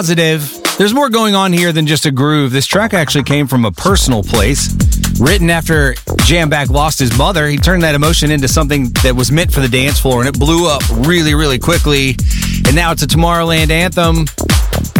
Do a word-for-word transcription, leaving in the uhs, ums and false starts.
positive. There's more going on here than just a groove. This track actually came from a personal place. Written after Jam Bak lost his mother, he turned that emotion into something that was meant for the dance floor, and it blew up really, really quickly. And now it's a Tomorrowland anthem.